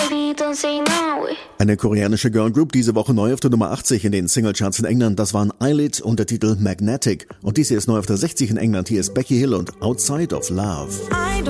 Eine koreanische Girlgroup, diese Woche neu auf der Nummer 80 in den Singlecharts in England. Das waren Eyelid und der Titel Magnetic. Und dies hier ist neu auf der 60 in England. Hier ist Becky Hill und Outside of Love.